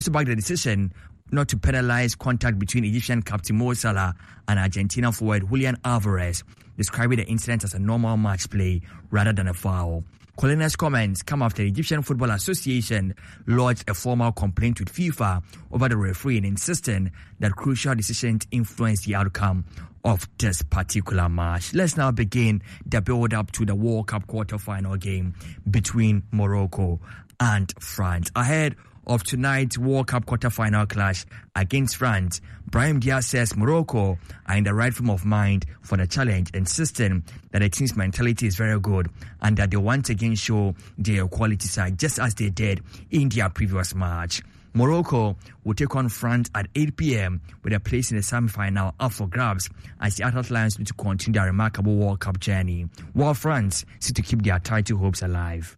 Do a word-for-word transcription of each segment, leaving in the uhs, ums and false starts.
About the decision not to penalize contact between Egyptian captain Mo Salah and Argentina forward Julian Alvarez, describing the incident as a normal match play rather than a foul. Colina's comments come after the Egyptian Football Association lodged a formal complaint with FIFA over the referee and insisting that crucial decisions influenced the outcome of this particular match. Let's now begin the build-up to the World Cup quarter-final game between Morocco and France. Ahead of tonight's World Cup quarter-final clash against France, Brahim Diaz says Morocco are in the right frame of mind for the challenge, insisting that the team's mentality is very good and that they once again show their quality side just as they did in their previous match. Morocco will take on France at eight p.m. with a place in the semi-final up for grabs as the Atlas Lions need to continue their remarkable World Cup journey, while France seek to keep their title hopes alive.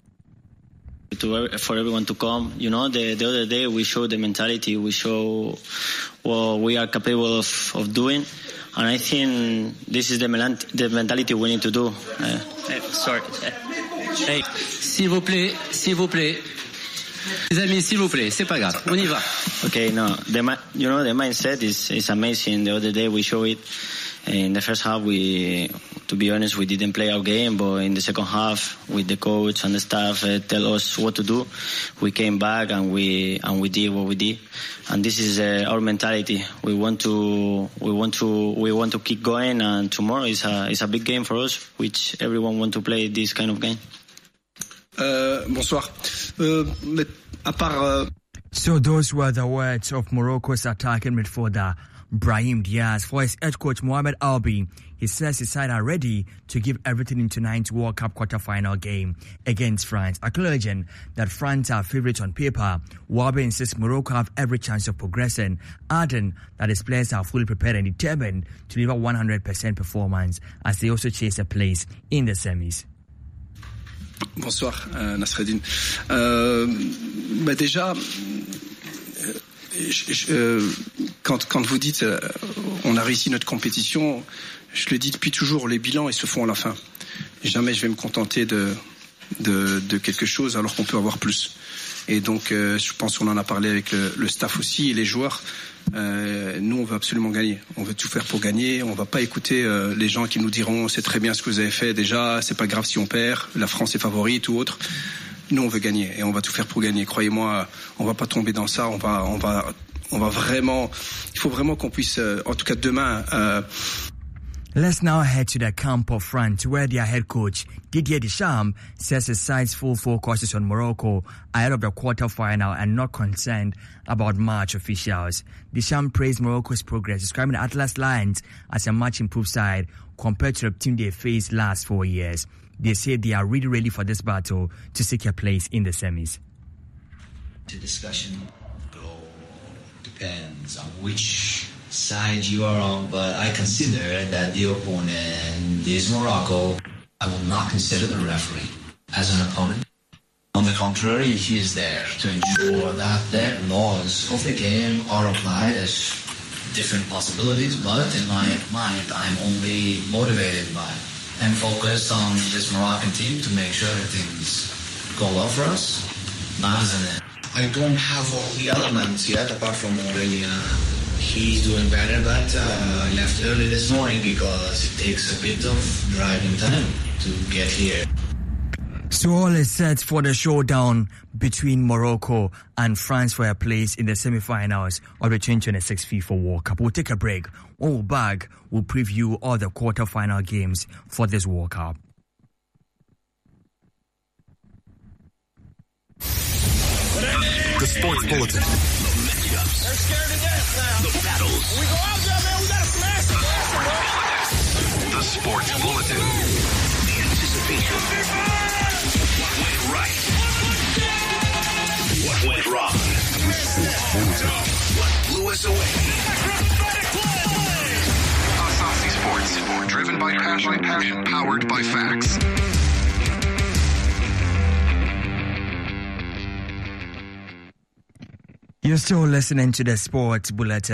To, for everyone to come, you know, the, the other day we showed the mentality, we show what we are capable of, of doing, and I think this is the, the mentality we need to do. Uh, sorry. Hey, s'il vous plaît, s'il vous plaît. Les amis, s'il vous plaît, c'est pas grave, on y va. Okay, no, the you know the mindset is is amazing. The other day we showed it. In the first half, we, to be honest, we didn't play our game, but in the second half, with the coach and the staff uh, tell us what to do, we came back and we and we did what we did. And this is uh, our mentality. We want to we want to we want to keep going. And tomorrow is a is a big game for us, which everyone want to play this kind of game. Uh, bonsoir. Uh, à part, uh... So those were the words of Morocco's attacking midfielder Brahim Diaz. For his head coach Mohamed Albi, he says his side are ready to give everything in tonight's World Cup quarter-final game against France, acknowledging that France are favourites on paper. Albi insists Morocco have every chance of progressing, adding that his players are fully prepared and determined to deliver one hundred percent performance as they also chase a place in the semis. Bonsoir, euh, Nasreddin. Euh, bah déjà, je, je, euh, quand, quand vous dites euh, on a réussi notre compétition, je le dis depuis toujours, les bilans ils se font à la fin. Jamais je vais me contenter de, de, de quelque chose alors qu'on peut avoir plus. Et donc, euh, je pense qu'on en a parlé avec le, le staff aussi et les joueurs. Euh, nous, on veut absolument gagner. On veut tout faire pour gagner. On va pas écouter euh, les gens qui nous diront c'est très bien ce que vous avez fait déjà, c'est pas grave si on perd, la France est favorite ou autre. Nous, on veut gagner et on va tout faire pour gagner. Croyez-moi, on va pas tomber dans ça. On va, on va, on va vraiment. Il faut vraiment qu'on puisse, euh, en tout cas demain. Euh, Let's now head to the camp of France, where their head coach, Didier Deschamps, says his side's full focus is on Morocco ahead of the quarter-final and not concerned about match officials. Deschamps praised Morocco's progress, describing the Atlas Lions as a much-improved side compared to the team they faced last four years. They say they are really ready for this battle to seek a place in the semis. The discussion depends on which side you are on, but I consider that the opponent is Morocco. I will not consider the referee as an opponent. On the contrary, he is there to ensure that the laws of the game are applied as different possibilities, but in my mind, I'm only motivated by and focused on this Moroccan team to make sure things go well for us. Not as an I don't have all the elements yet, apart from already uh, he's doing better, but uh, I left early this morning because it takes a bit of driving time to get here. So all is set for the showdown between Morocco and France for a place in the semi-finals of the twenty twenty-six FIFA World Cup. We'll take a break. When we're back, we'll preview all the quarter-final games for this World Cup. The Sports Bulletin. They're scared to death now. The battles. We go out there, man. We got to smash them. The Sports Bulletin. The anticipation. What went right? What went wrong? The Sports Bulletin. What blew us away? Asasi Sports. Driven by passion. Passion. Powered by facts. You're still listening to the Sports Bulletin.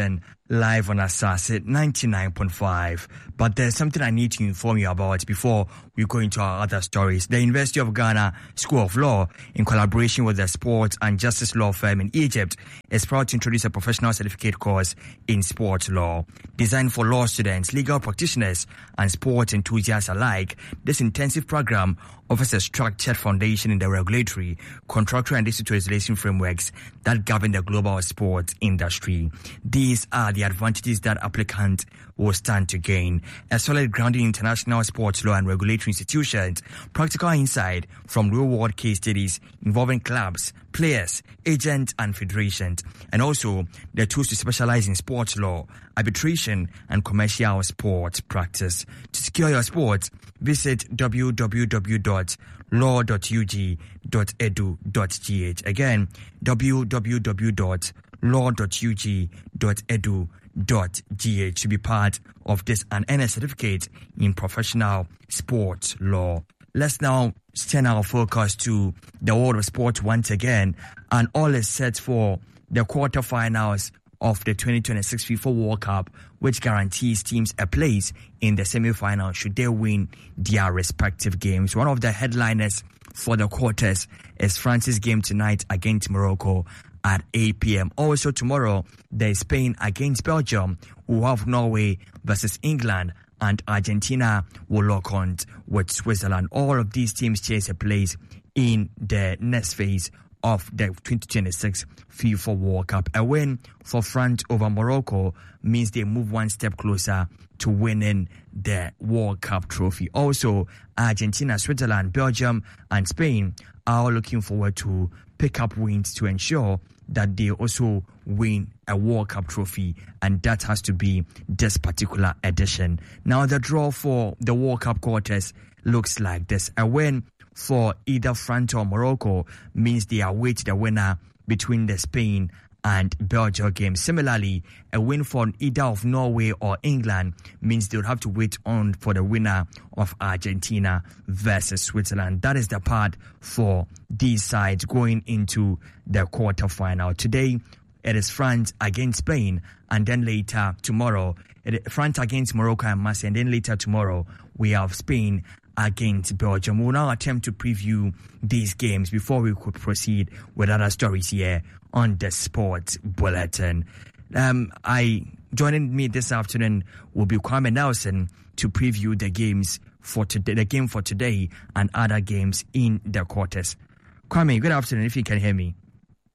live on Asase ninety-nine point five. But there's something I need to inform you about before we go into our other stories. The University of Ghana School of Law, in collaboration with the Sports and Justice Law firm in Egypt, is proud to introduce a professional certificate course in sports law. Designed for law students, legal practitioners, and sports enthusiasts alike, this intensive program offers a structured foundation in the regulatory, contractual, and dispute resolution frameworks that govern the global sports industry. These are the advantages that applicants will stand to gain: a solid grounding in international sports law and regulatory institutions, practical insight from real-world case studies involving clubs, players, agents, and federations, and also the tools to specialize in sports law, arbitration, and commercial sports practice. To secure your sports, visit w w w dot law dot u g dot e d u dot g h. Again, w w w dot law dot u g dot e d u dot g h to be part of this and earn a certificate in professional sports law. Let's now turn our focus to the world of sports once again, and all is set for the quarterfinals of the twenty twenty-six FIFA World Cup, which guarantees teams a place in the semi-final should they win their respective games. One of the headliners for the quarters is France's game tonight against Morocco at eight p.m. Also tomorrow, there's Spain against Belgium, who have Norway versus England, and Argentina will lock on with Switzerland. All of these teams chase a place in the next phase of the twenty twenty-six FIFA World Cup. A win for France over Morocco means they move one step closer to winning the World Cup trophy. Also, Argentina, Switzerland, Belgium, and Spain are looking forward to pick up wins to ensure that they also win a World Cup trophy, and that has to be this particular edition. Now, the draw for the World Cup quarters looks like this. A win for either France or Morocco means they await the winner between the Spain and Belgium game. Similarly, a win for either of Norway or England means they would have to wait on for the winner of Argentina versus Switzerland. That is the part for these sides going into the quarterfinal. Today, it is France against Spain, and then later tomorrow, it, France against Morocco and Marseille, and then later tomorrow, we have Spain against Belgium. We'll now attempt to preview these games before we could proceed with other stories here on the Sports Bulletin. Um, I joining me this afternoon will be Kwame Nelson to preview the games for today, the game for today, and other games in the quarters. Kwame, good afternoon. If you can hear me.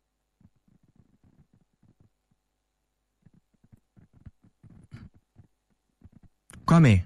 Kwame.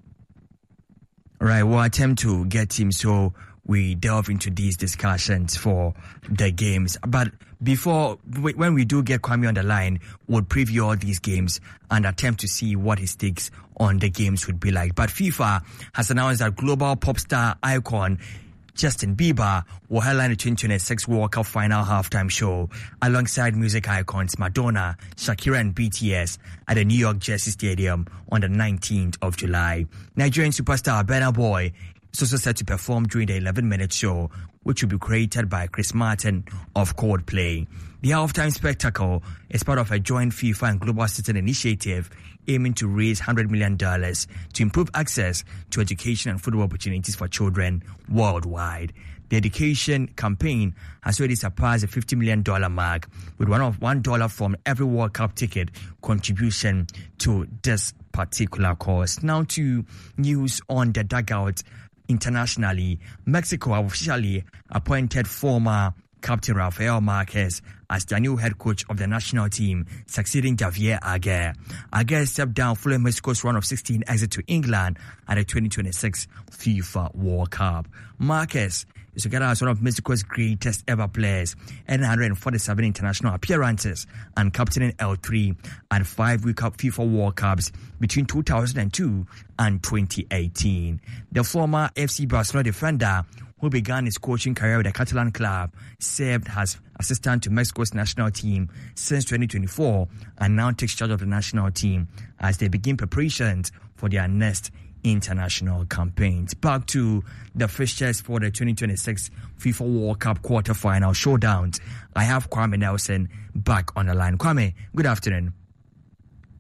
All right, we'll attempt to get him so we delve into these discussions for the games. But before, when we do get Kwame on the line, we'll preview all these games and attempt to see what his takes on the games would be like. But FIFA has announced that global pop star icon Justin Bieber will headline the twenty twenty-six World Cup final halftime show alongside music icons Madonna, Shakira, and B T S at the New York Jersey Stadium on the nineteenth of July. Nigerian superstar Burna Boy is also set to perform during the eleven-minute show, which will be created by Chris Martin of Coldplay. The halftime spectacle is part of a joint FIFA and Global Citizen initiative aiming to raise one hundred million dollars to improve access to education and football opportunities for children worldwide. The education campaign has already surpassed the fifty million dollars mark, with one of one dollar from every World Cup ticket contribution to this particular cause. Now to news on the dugout internationally. Mexico officially appointed former Captain Rafael Marquez as the new head coach of the national team, succeeding Javier Aguirre. Aguirre stepped down following Mexico's run of sixteen exit to England at the twenty twenty-six FIFA World Cup. Marquez is regarded as one of Mexico's greatest ever players, one hundred forty-seven international appearances and captaining L three and five FIFA World Cups between two thousand two and twenty eighteen. The former F C Barcelona defender, who began his coaching career with the Catalan club, served as assistant to Mexico's national team since twenty twenty-four and now takes charge of the national team as they begin preparations for their next international campaigns. Back to the fixtures for the twenty twenty-six FIFA World Cup quarterfinal showdowns. I have Kwame Nelson back on the line. Kwame, good afternoon.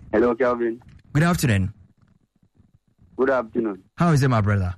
Hello, Kelvin. Good afternoon. Good afternoon. How is it, my brother?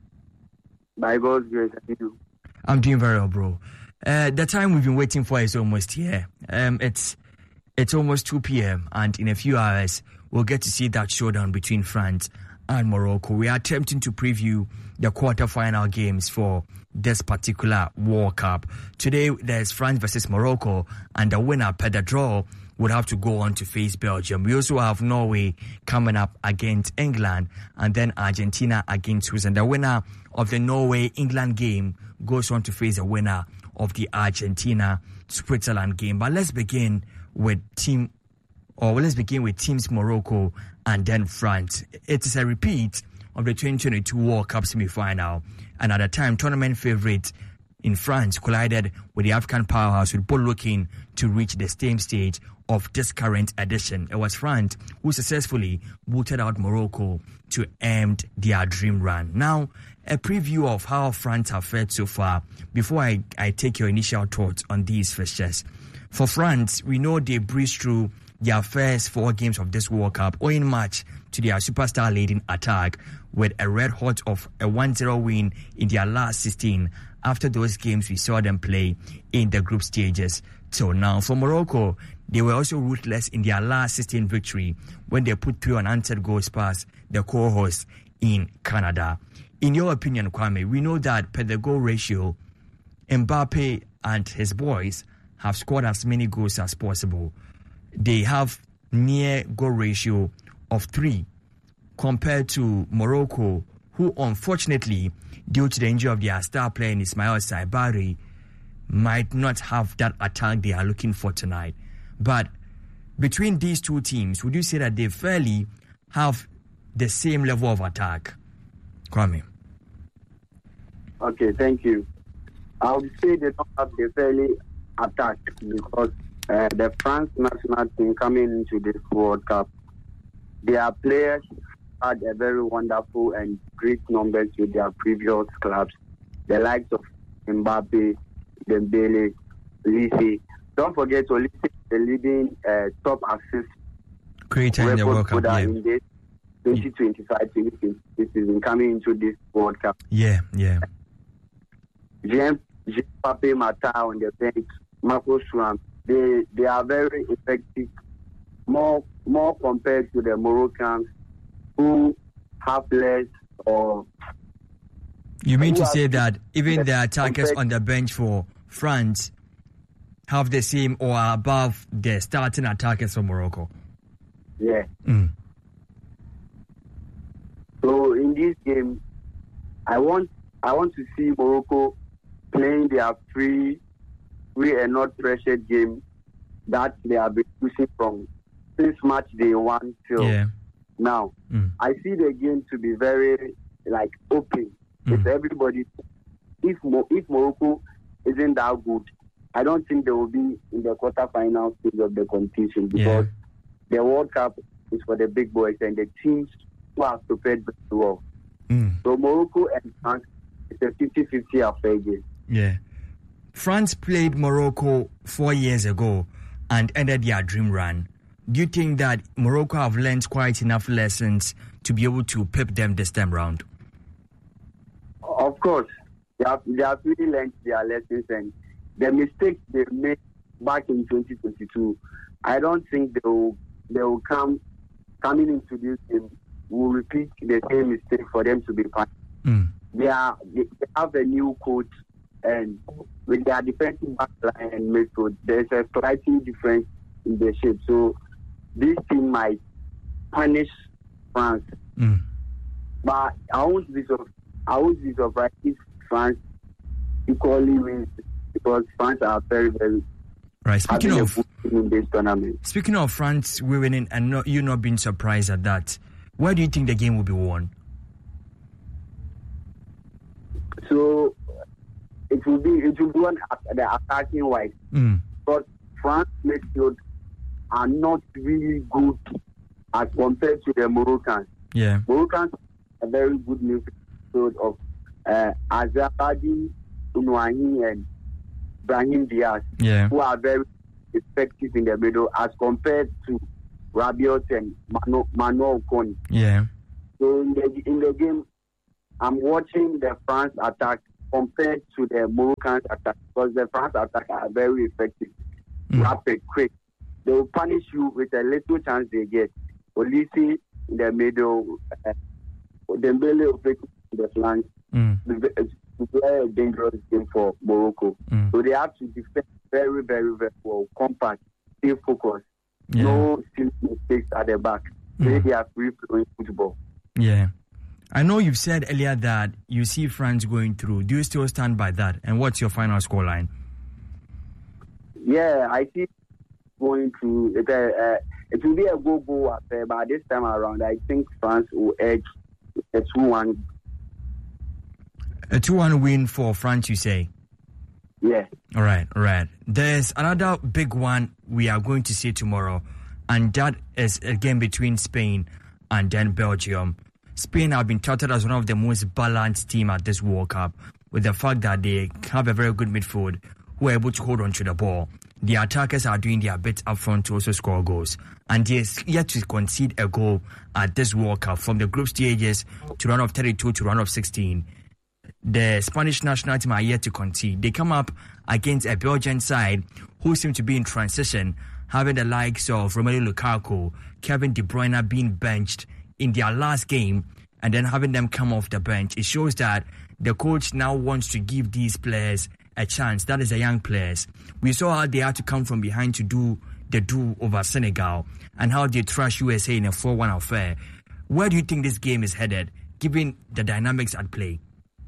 By God's grace, I do. I'm doing very well, bro. Uh, the time we've been waiting for is almost here. Um, it's it's almost two p.m. and in a few hours we'll get to see that showdown between France and Morocco. We are attempting to preview the quarter-final games for this particular World Cup. Today there's France versus Morocco, and the winner per the draw would have to go on to face Belgium. We also have Norway coming up against England, and then Argentina against Switzerland. The winner of the Norway-England game goes on to face the winner of the Argentina-Switzerland game. But let's begin with team, or let's begin with teams Morocco and then France. It is a repeat of the twenty twenty-two World Cup semi-final, and at the time, tournament favourite in France collided with the African powerhouse, with both looking to reach the same stage of this current edition. It was France who successfully booted out Morocco to end their dream run. Now, a preview of how France have fared so far before I, I take your initial thoughts on these fixtures. For France, we know they breezed through their first four games of this World Cup, owing much to their superstar-laden attack, with a red hot of a one zero win in their last sixteen after those games we saw them play in the group stages till now. For Morocco, they were also ruthless in their last sixteen victory when they put three unanswered goals past the co-hosts in Canada. In your opinion, Kwame, we know that per the goal ratio, Mbappe and his boys have scored as many goals as possible. They have near goal ratio of three compared to Morocco, who unfortunately, due to the injury of their star player Ismail Saibari, might not have that attack they are looking for tonight. But between these two teams, would you say that they fairly have the same level of attack? Kwame. Okay, thank you. I would say they don't have the fairly attack because uh, the France national team coming into this World Cup, their players had a very wonderful and great numbers with their previous clubs, the likes of Mbappe, Dembele, Olise. Don't forget Olise, the leading uh, top assist creator in the World Cup, yeah. in this twenty twenty-five twenty season coming into this World Cup. Yeah, yeah. Jean Pape Mata on the bench, Marcus Thuram, they they are very effective, more more compared to the Moroccans, who have less or... You mean to say that even the attackers on the bench for France have the same or are above the starting attackers for Morocco? Yeah. Mm. So in this game, I want I want to see Morocco playing their free, free and not pressured game that they have been pushing from since match day one till yeah. now. Mm. I see the game to be very like open. Mm. If everybody, if Mo, if Morocco isn't that good, I don't think they will be in the quarterfinal stage of the competition because yeah. the World Cup is for the big boys and the teams who are prepared very well. Mm. So Morocco and France, it's a fifty-fifty affair game. Yeah. France played Morocco four years ago and ended their dream run. Do you think that Morocco have learned quite enough lessons to be able to pip them this time round? Of course. They have, they have really learned their lessons, and the mistakes they made back in twenty twenty-two, I don't think they will, they will come, coming into this game, will repeat the same mistake for them to be fine. Mm. They, are, they, they have a new coach, and with their defensive backline and midfield, there's a slightly difference in the shape. So this team might punish France. Mm. But I won't be so, I won't be surprised if France equally wins, because France are very, very right. Speaking of in this tournament. Speaking of France winning and not, you not being surprised at that, where do you think the game will be won? So it will be it will be won at the attacking wise. Mm. But France midfield are not really good as compared to the Moroccans. Yeah. Moroccans are very good midfield of uh, Azabadi, Unwahi, and Brahim Diaz, yeah. who are very effective in the middle as compared to Rabiot and Manu, Manuel Kone. Yeah. So in the in the game, I'm watching the France attack compared to the Moroccan attack because the France attack are very effective, mm. rapid, quick. They will punish you with a little chance they get. Olise in the middle, uh, Dembele in the flank. Mm. It's a very dangerous game for Morocco. Mm. So they have to defend very, very, very well, compact, stay focused. Yeah. No silly mistakes at the back. Mm. They are free flowing football. Yeah. I know you've said earlier that you see France going through. Do you still stand by that? And what's your final scoreline? Yeah, I see going through. It, uh, uh, it will be a go-go affair, but this time around, I think France will edge a two one. A two one win for France, you say? Yeah. All right, all right. There's another big one we are going to see tomorrow, and that is a game between Spain and then Belgium. Spain have been touted as one of the most balanced team at this World Cup, with the fact that they have a very good midfield who are able to hold on to the ball. The attackers are doing their bit up front to also score goals, and they're yet to concede a goal at this World Cup from the group stages to round of thirty-two to round of sixteen. The Spanish national team are yet to concede. They come up against a Belgian side who seem to be in transition, having the likes of Romelu Lukaku, Kevin De Bruyne being benched in their last game, and then having them come off the bench. It shows that the coach now wants to give these players a chance. That is the young players. We saw how they had to come from behind to do the do over Senegal and how they trashed U S A in a four one affair. Where do you think this game is headed, given the dynamics at play?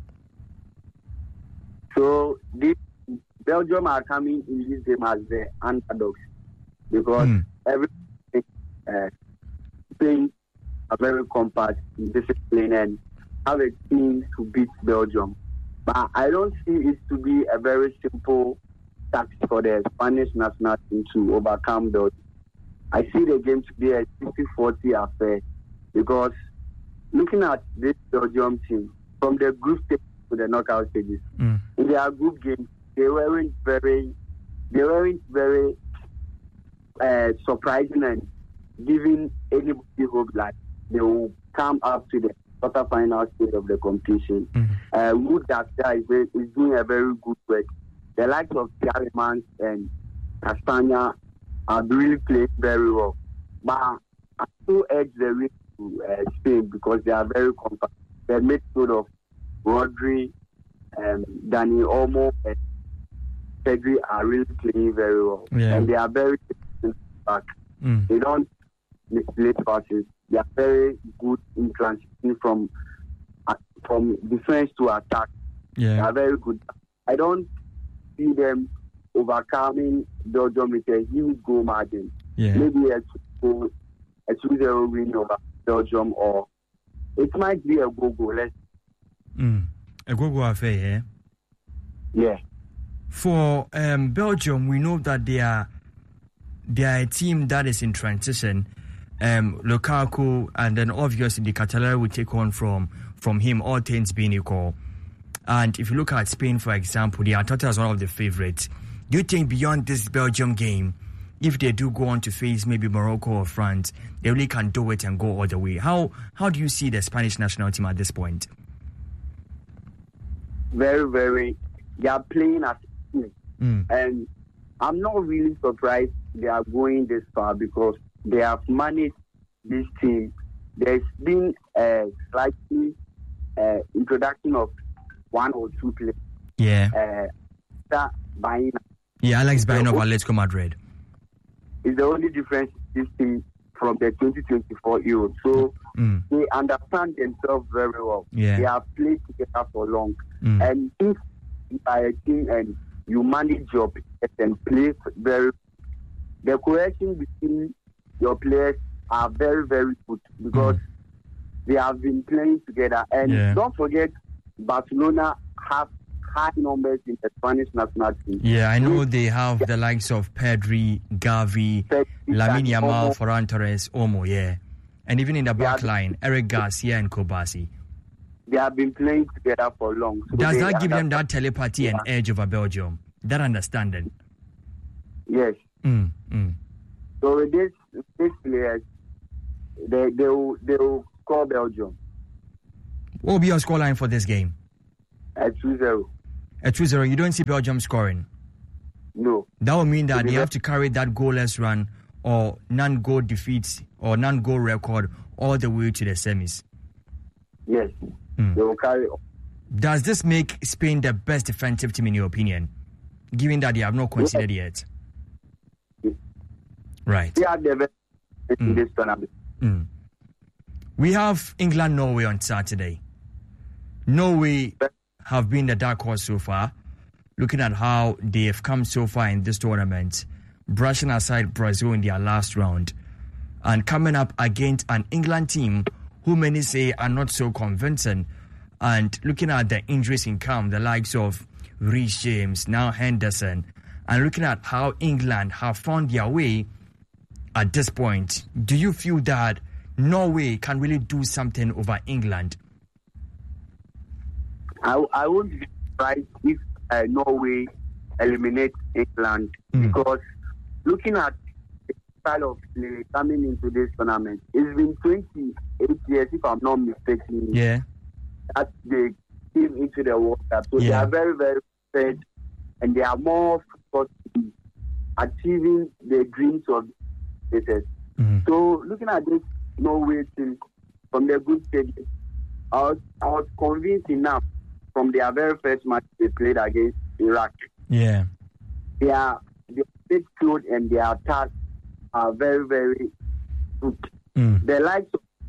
So, this, Belgium are coming in this game as the underdogs because mm. everything, uh, Spain are very compact, disciplined, and have a team to beat Belgium. But I don't see it to be a very simple task for the Spanish national team to overcome Belgium. I see the game to be a sixty forty affair because looking at this Belgium team, from the group stage to the knockout stages, mm. in their group games, they weren't very, they weren't very uh, surprising and giving anybody hope that they will come up to the quarter-final stage of the competition. Mm-hmm. Uh, Wood Dafta is, is doing a very good work. The likes of Tielemans and Castagna are really playing very well. But I still edge the way to uh, Spain because they are very compact. The midfield of Rodri, um, Dani Olmo, and Pedri are really playing very well. Yeah. And they are very back. Mm. They don't misplay passes. They are very good in transitioning from uh, from defense to attack. Yeah. They are very good. I don't see them overcoming Belgium with a huge goal margin. Yeah. Maybe a two zero win over Belgium, or it might be a go-go. Let's mm. A go-go affair, yeah? Yeah. For um, Belgium, we know that they are, they are a team that is in transition. Um, Lukaku, and then obviously the Catalan will take on from from him, all things being equal. And if you look at Spain, for example, they are touted as one of the favourites. Do you think beyond this Belgium game, if they do go on to face maybe Morocco or France, they really can do it and go all the way? How how do you see the Spanish national team at this point? Very, very. They are playing as a team. Mm. And I'm not really surprised they are going this far because they have managed this team. There's been a slightly uh, introduction of one or two players. Yeah. Uh, Baena. Yeah, Alex Baena of Atletico Madrid. Is the only difference in this team from the twenty twenty-four Euro. So mm. they understand themselves very well. Yeah. They have played together for long. Mm. And if you are a team and you manage your players and play very, the cohesion between your players are very, very good because mm. they have been playing together. And yeah. don't forget, Barcelona have high numbers in the Spanish national team. Yeah, I know they have yeah. the likes of Pedri, Gavi, Lamine Yamal, Ferran Torres, Olmo, yeah. And even in the back line, Eric Garcia and Kobasi. They have been playing together for long. So Does that give them that telepathy yeah. and edge over Belgium? That understanding? Yes. Mm, mm. So with this, these players, they they will, they will score Belgium. What will be your scoreline for this game? At two zero. At two zero, you don't see Belgium scoring? No. That will mean that they have to carry that goalless run or non-goal defeats or non-goal record all the way to the semis. Yes, mm. they will carry on. Does this make Spain the best defensive team in your opinion, given that they have not considered yes. yet? Yes. Right. They are the best in mm. this tournament. Mm. We have England-Norway on Saturday. Norway have been the dark horse so far, looking at how they have come so far in this tournament, brushing aside Brazil in their last round, and coming up against an England team who many say are not so convincing. And looking at the injuries in camp, the likes of Reece James, now Henderson, and looking at how England have found their way at this point, do you feel that Norway can really do something over England? I, I wouldn't be surprised if uh, Norway eliminates England mm. because looking at the style of play coming into this tournament, it's been twenty-eight years, if I'm not mistaken, yeah. that they came into the World Cup. So yeah. they are very, very fit and they are more focused on achieving the dreams of the mm. So looking at this Norway team from the group stage, I was, I was convinced enough from their very first match they played against Iraq. Yeah. Their, their midfield and their attack are very, very good. Mm. The likes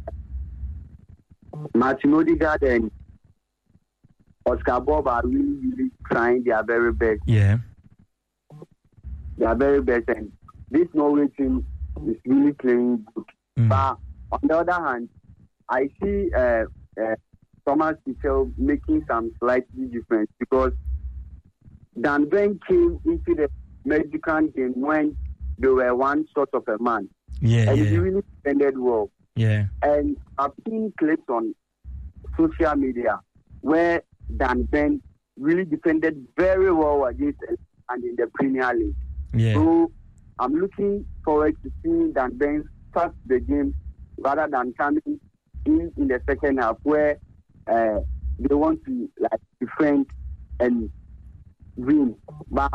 of Martin Odegaard and Oscar Bob are really, really trying their very best. Yeah. Their very best. And this Norway team is really playing good. Mm. But on the other hand, I see uh, uh, Thomas Tuchel making some slightly difference because Dan Ben came into the Mexican game when they were one sort of a man. Yeah, and yeah. he really defended well. Yeah. And I've seen clips on social media where Dan Ben really defended very well against and in the Premier League. Yeah. So I'm looking forward to seeing Dan Ben start the game rather than coming in in the second half where uh, they want to like defend and win. But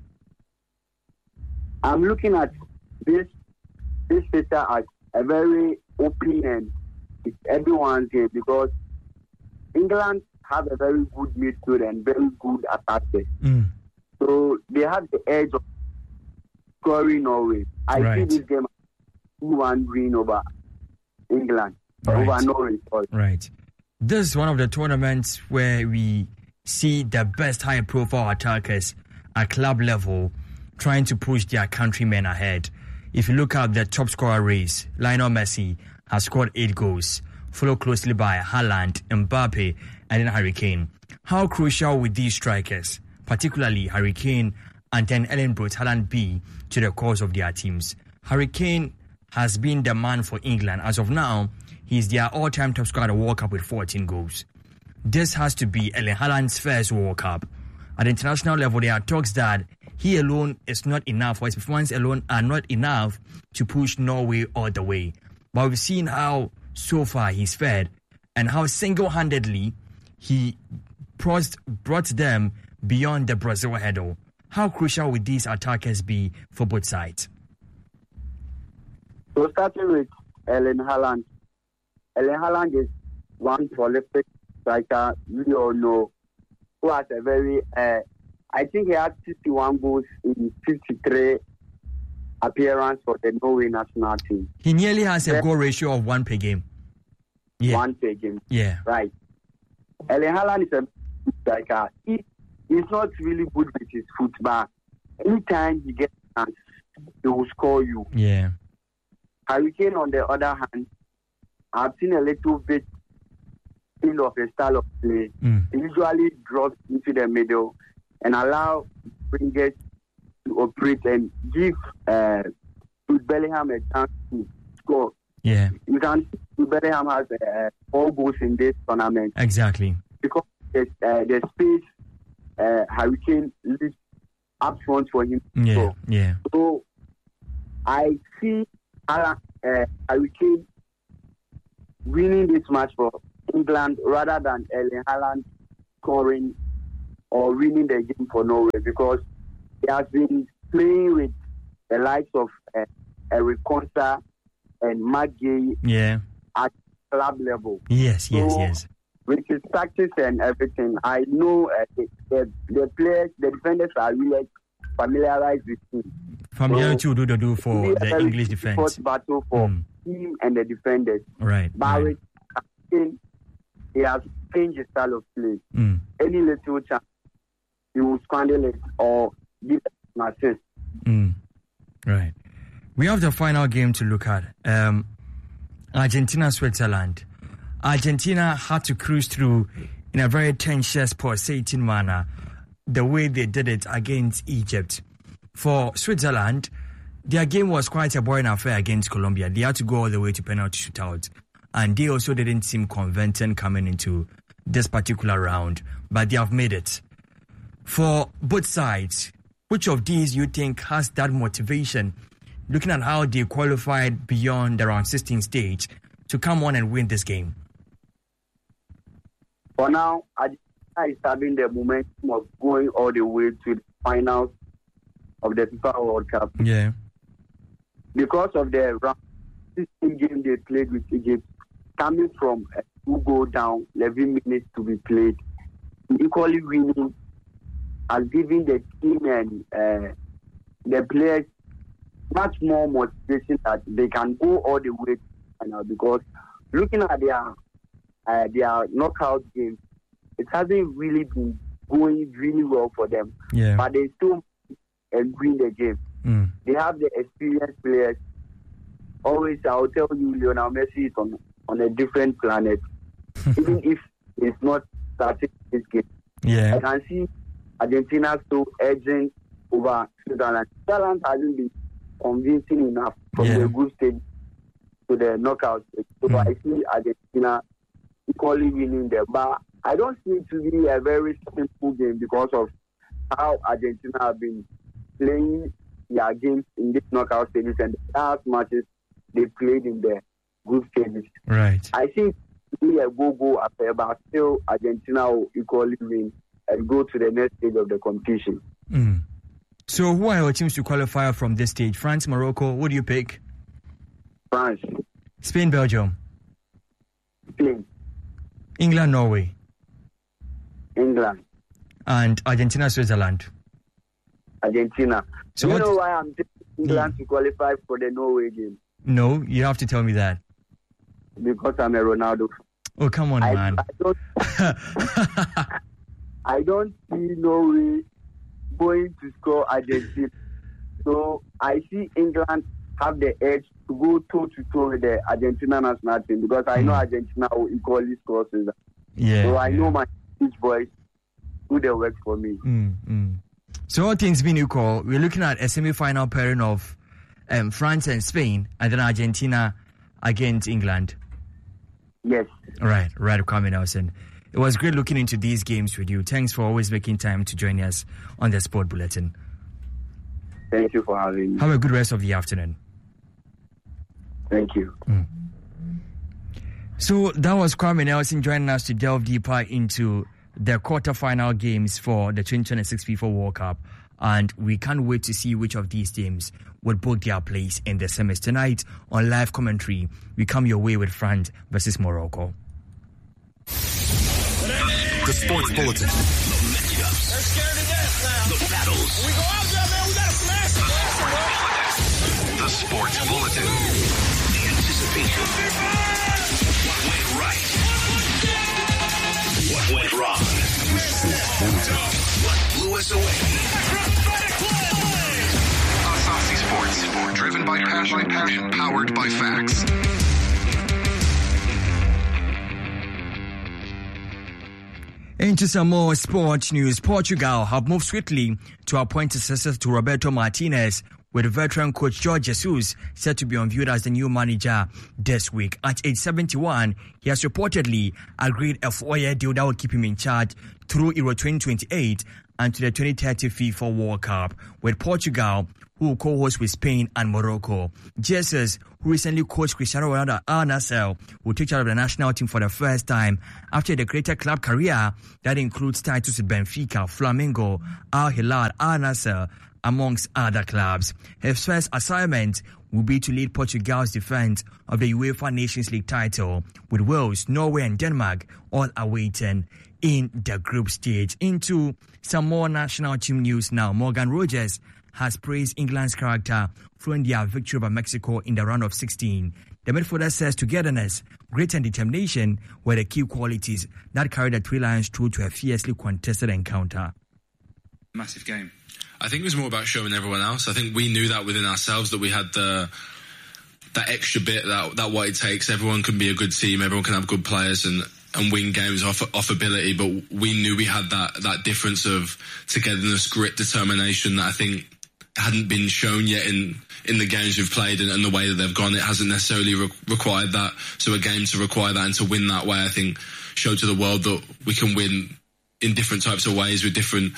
I'm looking at this this fixture as a very open and it's everyone's game because England have a very good midfield and very good attackers. Mm. So they have the edge of scoring Norway. I right. see this game two one win over England. Right. Over Norway. Sorry. Right. This is one of the tournaments where we see the best high-profile attackers at club level trying to push their countrymen ahead. If you look at the top scorer race, Lionel Messi has scored eight goals, followed closely by Haaland, Mbappe, and then Harry Kane. How crucial would these strikers, particularly Harry Kane and then Erling Braut Haaland, be to the cause of their teams? Harry Kane has been the man for England. As of now, he's their all-time top scorer at the World Cup with fourteen goals. This has to be Erling Haaland's first World Cup. At the international level, there are talks that he alone is not enough, or his performance alone are not enough to push Norway all the way. But we've seen how so far he's fared and how single-handedly he brought, brought them beyond the Brazil hurdle. How crucial would these attackers be for both sides? So starting with Erling Haaland. Erling Haaland is one prolific striker we all know who has a very, uh, I think he had fifty-one goals in fifty-three appearances for the Norway national team. He nearly has a yeah. goal ratio of one per game. Yeah. One per game. Yeah. Right. Erling Haaland is a striker. He, he's not really good with his foot, but anytime he gets a chance, he will score you. Yeah. Harry Kane, on the other hand, I've seen a little bit of a style of play. Mm. He usually drops into the middle and allow wingers to operate and give uh, Bellingham a chance to score. Yeah. You can see Bellingham has uh, four goals in this tournament. Exactly. Because there's, uh, the space uh, Harry Kane leaves up front for him. Yeah, so, yeah. So I see Alan, uh, Harry Kane winning this match for England rather than Erling Haaland scoring or winning the game for Norway, because he has been playing with the likes of uh, Eric Consa and Mark Gay yeah. at club level. Yes, yes, so, yes. With his tactics and everything, I know uh, the, the, the players, the defenders are really familiarized with him. Familiarity so, would do, do for the English defense. Battle for mm. him and the defenders. Right. But right. with he has changed his style of play. Mm. Any little chance, he will scramble it or give an assist. Mm. Right. We have the final game to look at. Um, Argentina, Switzerland. Argentina had to cruise through in a very tense, pulsating manner, the way they did it against Egypt. For Switzerland, their game was quite a boring affair against Colombia. They had to go all the way to penalty shootout. And they also didn't seem convincing coming into this particular round. But they have made it. For both sides, which of these you think has that motivation, looking at how they qualified beyond the round sixteen stage, to come on and win this game? For now, Argentina is having the momentum of going all the way to the finals of the FIFA World Cup. Yeah. Because of the round sixteen game they played with Egypt, coming from a two goal down, eleven minutes to be played, equally winning has given the team and uh, the players much more motivation that they can go all the way to the final. Because looking at their uh, their knockout games, it hasn't really been going really well for them. Yeah. But they still and win the game. Mm. They have the experienced players. Always, I'll tell you, Lionel Messi is on, on a different planet. Even if it's not starting this game, yeah. I can see Argentina still edging over Switzerland. Switzerland hasn't been convincing enough from yeah. the group stage to the knockout stage. So mm. I see Argentina equally winning there. But I don't see it to be a very simple game because of how Argentina have been playing their games in this knockout stages and the last matches they played in the group stages. Right. I think it will be a go-go affair, but still Argentina will equally win and go to the next stage of the competition. Mm. So who are your teams to qualify from this stage? France, Morocco, what do you pick? France. Spain, Belgium. Spain. England, Norway. England. And Argentina, Switzerland. Argentina. So you what... know why I'm taking England mm. to qualify for the Norway game? No, you have to tell me that. Because I'm a Ronaldo. Oh, come on, I, man. I don't, I don't see Norway going to score Argentina. So I see England have the edge to go toe-to-toe with the Argentina national team because I know mm. Argentina will equally score Switzerland. Yeah, so I yeah. know my English boys do the work for me. Mm, mm. So all things being equal, we're looking at a semi-final pairing of um, France and Spain, and then Argentina against England. Yes. Right, right, Kwame Nelson. It was great looking into these games with you. Thanks for always making time to join us on the Sport Bulletin. Thank you for having me. Have a good rest of the afternoon. Thank you. Mm. So that was Kwame Nelson joining us to delve deeper into the quarter-final games for the twenty twenty-six FIFA World Cup. And we can't wait to see which of these teams would book their place in the semis. Tonight, on live commentary, we come your way with France versus Morocco. The Sports Bulletin. The matchups. They're scared to death now. The battles. We go out there, man. We got to smash them. The Sports Bulletin. The anticipation. What went right? What went wrong? The Sports Bulletin. What blew us away? Asasi Sports. Driven by passion, passion, powered by facts. Into some more sports news. Portugal have moved swiftly to appoint successor to Roberto Martinez with veteran coach Jorge Jesus set to be unveiled as the new manager this week. At age seventy-one, he has reportedly agreed a four-year deal that will keep him in charge through Euro twenty twenty-eight and to the twenty thirty FIFA World Cup, with Portugal, who will co-host with Spain and Morocco. Jesus, who recently coached Cristiano Ronaldo at Al Nassr, will take charge of the national team for the first time after the greater club career that includes titles with Benfica, Flamengo, Al Hilal, Al Nassr, amongst other clubs. His first assignment will be to lead Portugal's defense of the UEFA Nations League title, with Wales, Norway and Denmark all awaiting in the group stage. Into some more national team news now. Morgan Rogers has praised England's character following their victory over Mexico in the round of sixteen. The midfielder says togetherness, grit and determination were the key qualities that carried the Three Lions through to a fiercely contested encounter. Massive game. I think it was more about showing everyone else. I think we knew that within ourselves, that we had the that extra bit, that that what it takes. Everyone can be a good team, everyone can have good players and, and win games off off ability, but we knew we had that that difference of togetherness, grit, determination that I think hadn't been shown yet in, in the games we've played and, and the way that they've gone. It hasn't necessarily re- required that. So a game to require that and to win that way, I think, showed to the world that we can win in different types of ways with different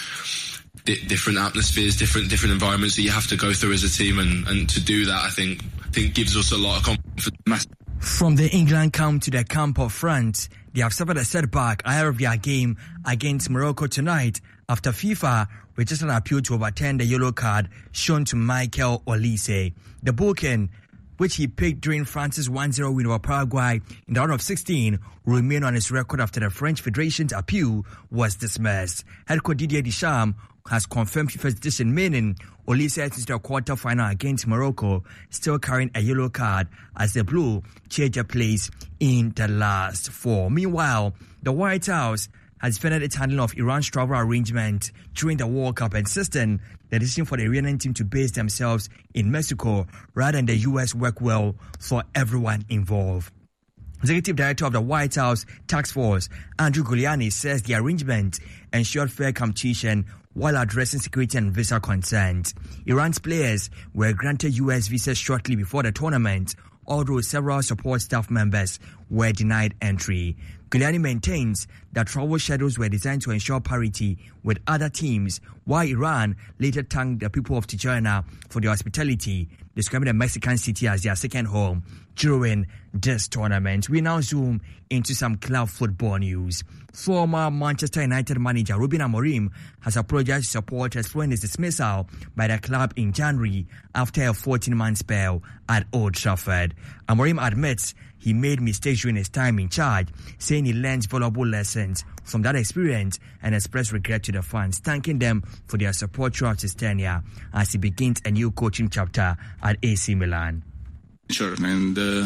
di- different atmospheres, different different environments that you have to go through as a team. And, and to do that, I think, I think gives us a lot of confidence. From the England camp to the camp of France, they have suffered a setback ahead of their game against Morocco tonight after FIFA registered an appeal to overturn the yellow card shown to Michael Olise. The booking, which he picked during France's one zero win over Paraguay in the round of sixteen, will remain on his record after the French Federation's appeal was dismissed. Head coach Didier Deschamps has confirmed FIFA's decision, meaning Olise into the quarter-final against Morocco, still carrying a yellow card as the Blue change their place in the last four. Meanwhile, the White House has defended its handling of Iran's travel arrangement during the World Cup, insisting the decision for the Iranian team to base themselves in Mexico rather than the U S work well for everyone involved. Executive Director of the White House Task Force, Andrew Giuliani, says the arrangement ensured fair competition while addressing security and visa concerns. Iran's players were granted U S visas shortly before the tournament, although several support staff members were denied entry. Giuliani maintains that travel schedules were designed to ensure parity with other teams, while Iran later thanked the people of Tijuana for their hospitality, describing the Mexican city as their second home during this tournament. We now zoom into some club football news. Former Manchester United manager Ruben Amorim has apologized to supporters following his dismissal by the club in January after a fourteen-month spell at Old Trafford. Amorim admits he made mistakes during his time in charge, saying he learned valuable lessons from that experience and expressed regret to the fans, thanking them for their support throughout his tenure as he begins a new coaching chapter at A C Milan. Sure, and uh,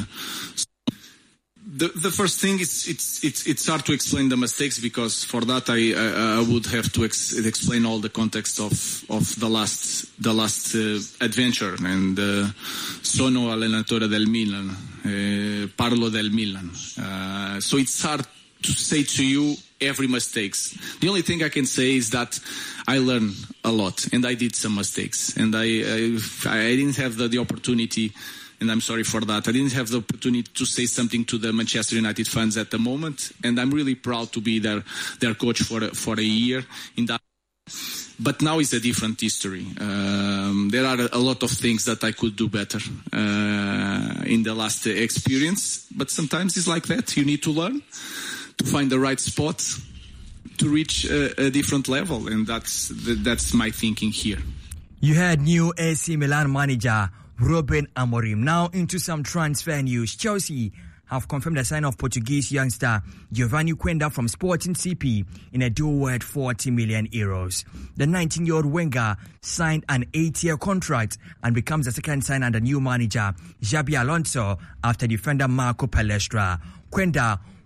the the first thing is it's it's it's hard to explain the mistakes, because for that I I, I would have to ex- explain all the context of, of the last the last uh, adventure. And uh, sono allenatore del Milan, uh, parlo del Milan. Uh, so it's hard to say to you every mistakes. The only thing I can say is that I learned a lot, and I did some mistakes, and I I, I didn't have the, the opportunity. And I'm sorry for that. I didn't have the opportunity to say something to the Manchester United fans at the moment, and I'm really proud to be their their coach for for a year in that. But now it's a different history. Um, there are a lot of things that I could do better uh, in the last experience. But sometimes it's like that. You need to learn to find the right spot to reach a, a different level, and that's that's my thinking here. You had new A C Milan manager Ruben Amorim. Now into some transfer news. Chelsea have confirmed the sign of Portuguese youngster Giovanni Quenda from Sporting C P in a deal worth forty million euros. The nineteen-year-old winger signed an eight-year contract and becomes the second sign under new manager Xabi Alonso after defender Marco Palestra. Quenda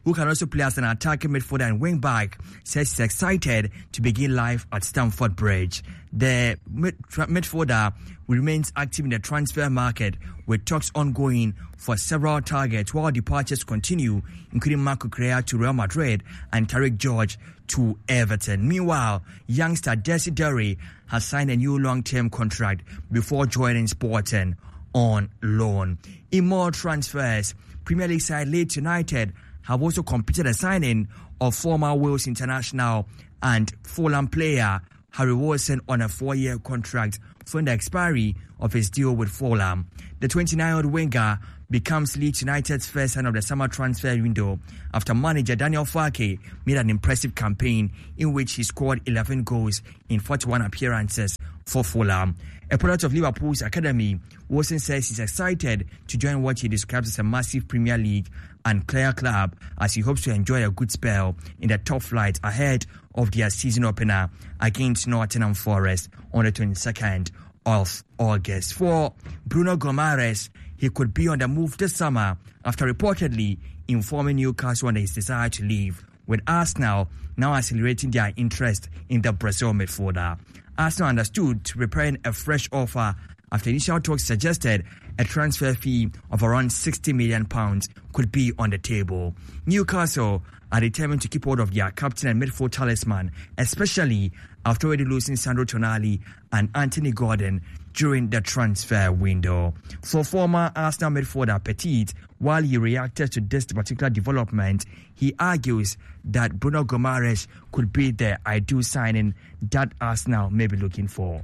who can also play as an attacking midfielder and wing back, says he's excited to begin life at Stamford Bridge. The mid- midfielder remains active in the transfer market, with talks ongoing for several targets while departures continue, including Marco Correa to Real Madrid and Tariq George to Everton. Meanwhile, youngster Desideri has signed a new long-term contract before joining Sporting on loan. In more transfers, Premier League side Leeds United have also completed a signing of former Wales international and Fulham player Harry Wilson on a four-year contract from the expiry of his deal with Fulham. The twenty-nine-year-old winger becomes Leeds United's first sign of the summer transfer window after manager Daniel Farke made an impressive campaign in which he scored eleven goals in forty-one appearances for Fulham. A product of Liverpool's academy, Wilson says he's excited to join what he describes as a massive Premier League and clear club as he hopes to enjoy a good spell in the top flight ahead of their season opener against Nottingham Forest on the twenty-second of August. For Bruno Gomares, he could be on the move this summer after reportedly informing Newcastle on his desire to leave, with Arsenal now accelerating their interest in the Brazil midfielder. Arsenal understood preparing a fresh offer after initial talks suggested a transfer fee of around sixty million pounds could be on the table. Newcastle are determined to keep hold of their captain and midfield talisman, especially after already losing Sandro Tonali and Anthony Gordon during the transfer window. For former Arsenal midfielder Petit, while he reacted to this particular development, he argues that Bruno Gomares could be the ideal signing that Arsenal may be looking for.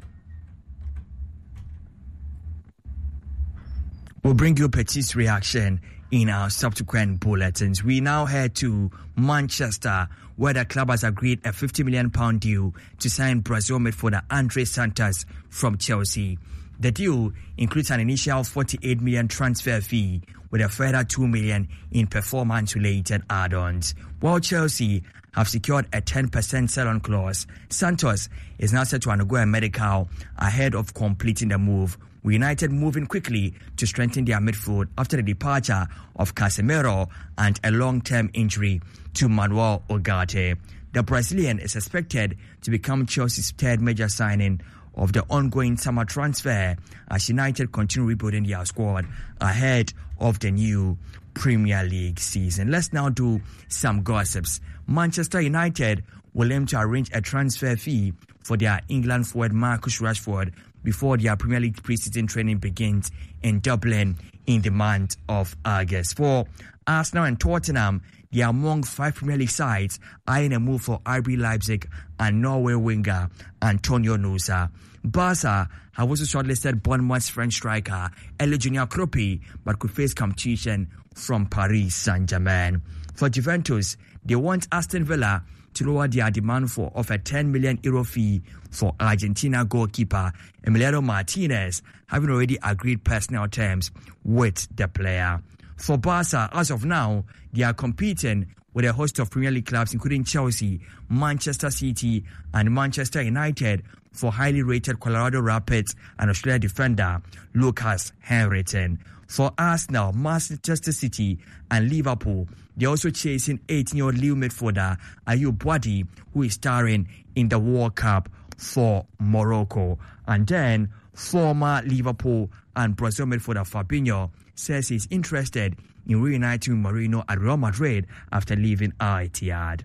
We'll bring you Petit's reaction in our subsequent bulletins. We now head to Manchester, where the club has agreed a fifty million pounds deal to sign Brazil midfielder Andre Santos from Chelsea. The deal includes an initial forty-eight million pounds transfer fee with a further two million pounds in performance-related add-ons. While Chelsea have secured a ten percent sell-on clause, Santos is now set to undergo a medical ahead of completing the move, with United moving quickly to strengthen their midfield after the departure of Casemiro and a long-term injury to Manuel Ugarte. The Brazilian is expected to become Chelsea's third major signing of the ongoing summer transfer as United continue rebuilding their squad ahead of the new Premier League season. Let's now do some gossips. Manchester United will aim to arrange a transfer fee for their England forward Marcus Rashford before their Premier League preseason training begins in Dublin in the month of August. For Arsenal and Tottenham, they are among five Premier League sides eyeing a move for R B Leipzig and Norway winger Antonio Nusa. Barca have also shortlisted Bournemouth's French striker Elie Junior Kroppi, but could face competition from Paris Saint-Germain. For Juventus, they want Aston Villa to lower their demand for of a ten million euro fee for Argentina goalkeeper Emiliano Martinez, having already agreed personal terms with the player. For Barca, as of now, they are competing with a host of Premier League clubs including Chelsea, Manchester City and Manchester United for highly rated Colorado Rapids and Australia defender Lucas Henriton. For Arsenal, Manchester City and Liverpool, they're also chasing eighteen-year-old Lille midfielder Ayoub Boadi, who is starring in the World Cup for Morocco. And then, former Liverpool and Brazil midfielder Fabinho says he's interested in reuniting Mourinho at Real Madrid after leaving Al Ittihad.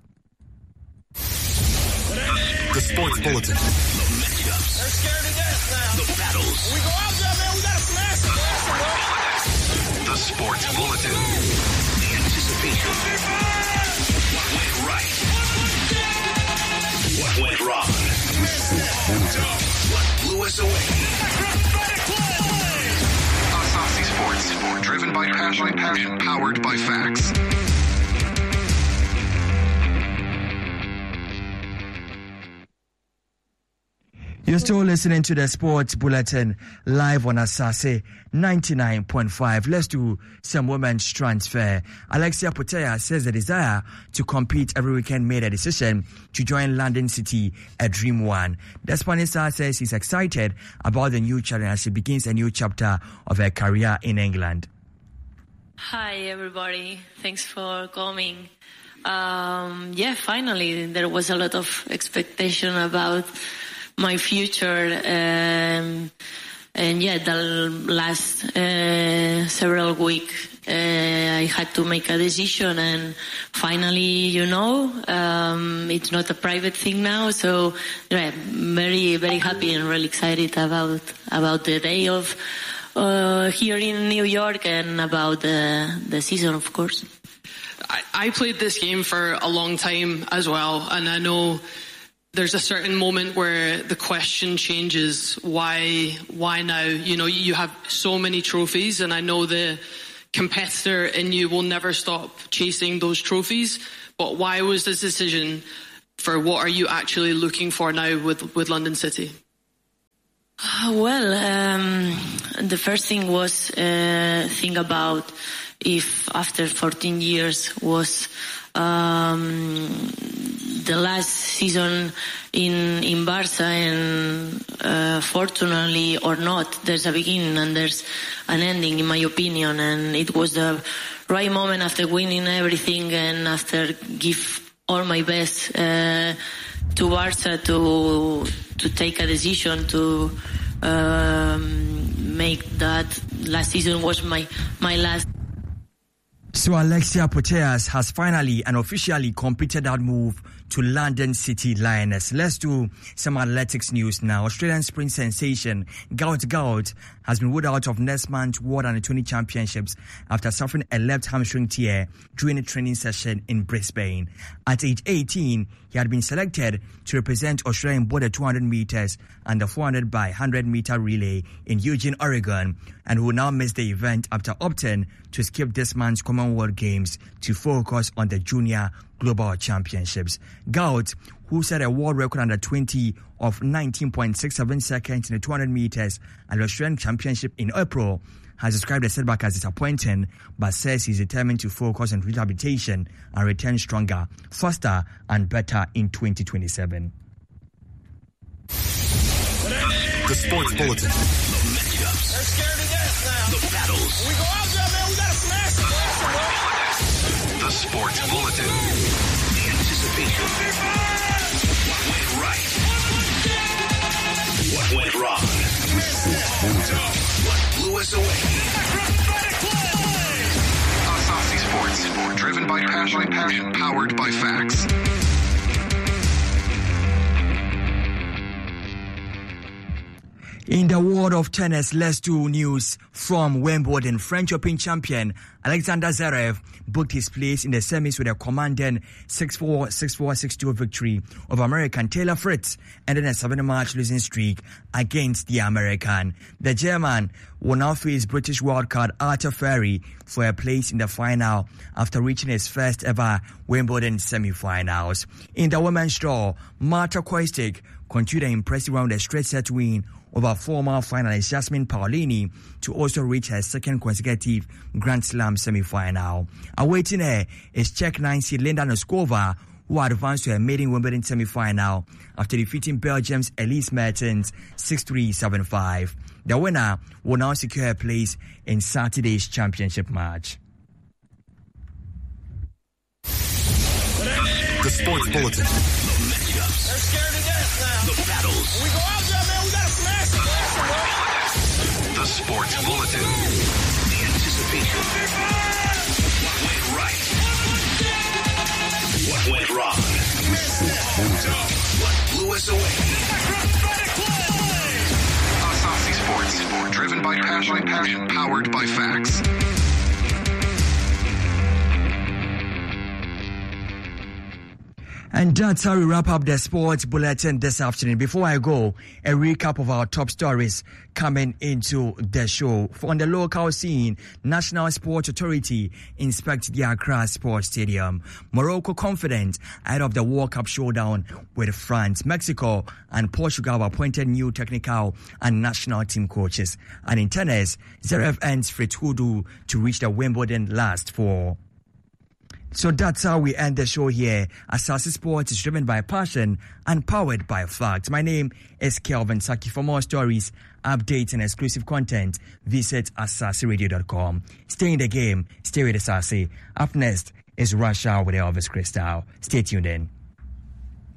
The Sports Bulletin. The matchups. They're scared to death now. The battles. When we go out there, man, we gotta smash them. The Sports Bulletin. The anticipation. What went right? What went wrong? What blew us away? Asasi Sports. Driven by passion, passion, powered by facts. You're still listening to the Sports Bulletin live on Asase ninety-nine point five. Let's do some women's transfer. Alexia Putellas says the desire to compete every weekend made a decision to join London City, a dream one. The Spanish star says he's excited about the new challenge as she begins a new chapter of her career in England. Hi, everybody. Thanks for coming. Um, yeah, finally, there was a lot of expectation about my future. Um, and yeah, the last uh, several weeks, uh, I had to make a decision, and finally, you know, um, it's not a private thing now. So yeah, very, very happy and really excited about about the day of uh, here in New York and about the the season, of course. I, I played this game for a long time as well, and I know there's a certain moment where the question changes. Why, why now? You know, you have so many trophies, and I know the competitor in you will never stop chasing those trophies. But why was this decision for what are you actually looking for now with, with London City? Well, um, the first thing was uh, think about if after fourteen years was um, the last season in in Barca, and uh, fortunately or not, there's a beginning and there's an ending, in my opinion. And it was the right moment after winning everything and after give all my best uh, to Barca to to take a decision to um, make that last season was my my last. So Alexia Putellas has finally and officially completed that move to London City Lioness. Let's do some athletics news now. Australian sprint sensation Gout Gout has been ruled out of next month's World Under twenty Championships after suffering a left hamstring tear during a training session in Brisbane. At age eighteen, he had been selected to represent Australia in both the two hundred meters and the four hundred by one hundred meter relay in Eugene, Oregon, and will now miss the event after opting to skip this month's Commonwealth Games to focus on the Junior Global Championships. Gout, who set a world record under twenty of nineteen point six seven seconds in the two hundred meters at the Australian Championship in April, has described the setback as disappointing, but says he's determined to focus on rehabilitation and return stronger, faster, and better in twenty twenty-seven. The Sports Bulletin. The matchups. They're scared to death now. The battles. When we go out there, man, we gotta smash them. Smash them, the Sports Bulletin. The anticipation. What went right? What went wrong? The Sports Bulletin. What blew us away? Asasi Sports. Driven by passion, passion, powered by facts. In the world of tennis, let's do news from Wimbledon. French Open champion Alexander Zverev booked his place in the semis with a commanding six four, six four, six two victory over American Taylor Fritz, ending a seven-match losing streak against the American. The German will now face British wildcard Arthur Ferry for a place in the final after reaching his first ever Wimbledon semi-finals. In the women's draw, Marta Koistic continued an impressive round of straight set win over former finalist Jasmine Paolini to also reach her second consecutive Grand Slam semi-final. Awaiting her is Czech nine seed Linda Noskova, who advanced to her maiden Wimbledon semi-final after defeating Belgium's Elise Mertens six three, seven five. The winner will now secure her place in Saturday's championship match. The Sports Bulletin. The matchups. They're scared to death now. The battles. When we go out there, man, we gotta smash them. Smash them, the Sports Bulletin. The anticipation. What went right? What went wrong? The Sports Bulletin. What blew us away? Asasi Sports. Driven by passion, passion, powered by facts. And that's how we wrap up the Sports Bulletin this afternoon. Before I go, a recap of our top stories coming into the show. On the local scene, National Sports Authority inspects the Accra Sports Stadium. Morocco confident ahead of the World Cup showdown with France. Mexico and Portugal have appointed new technical and national team coaches. And in tennis, Zverev ends Fritz Hudu to reach the Wimbledon last four. So that's how we end the show here. Asase Sports is driven by passion and powered by fact. My name is Kelvin Saki. For more stories, updates, and exclusive content, visit asase radio dot com. Stay in the game. Stay with Asase. Up next is Rush Hour with Elvis Crystal. Stay tuned in.